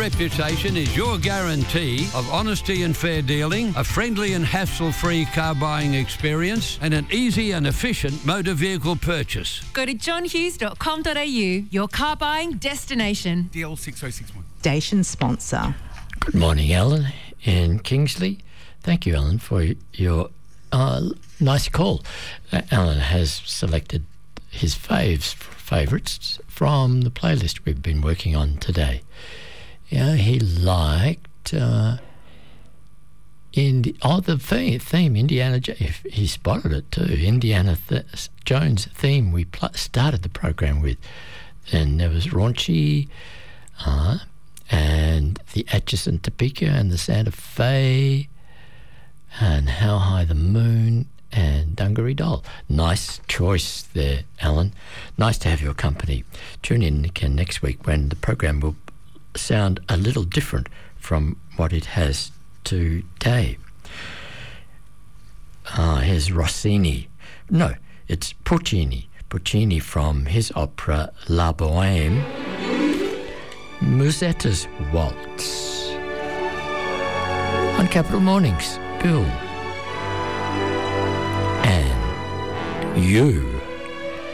reputation is your guarantee of honesty and fair dealing, a friendly and hassle-free car buying experience, and an easy and efficient motor vehicle purchase. Go to johnhughes.com.au, your car buying destination. DL 6061. Station sponsor. Good morning, Alan in Kingsley. Thank you, Alan, for your nice call. Alan has selected his favourites from the playlist we've been working on today. He liked the theme, Indiana Jones. He spotted it too, Indiana Jones theme we started the program with. And there was Raunchy, and the Atchison Topeka and the Santa Fe, and How High the Moon, and Dungaree Doll. Nice choice there, Alan. Nice to have your company. Tune in again next week when the program will sound a little different from what it has today. Here's Rossini. No, it's Puccini. Puccini from his opera La Bohème. Musetta's Waltz. On Capital Mornings, Bill. And you.